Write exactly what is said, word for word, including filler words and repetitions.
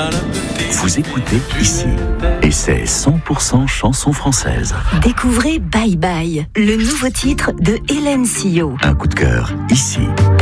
Vous écoutez ici, et c'est cent pour cent chanson française. Découvrez Bye Bye, le nouveau titre de Hélène Sillot. Un coup de cœur, ici.